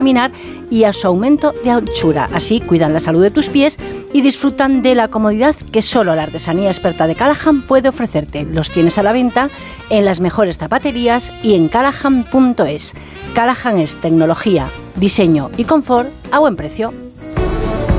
caminar y a su aumento de anchura. Así cuidan la salud de tus pies y disfrutan de la comodidad que solo la artesanía experta de Callahan puede ofrecerte. Los tienes a la venta en las mejores zapaterías y en callahan.es. Callahan es tecnología, diseño y confort a buen precio.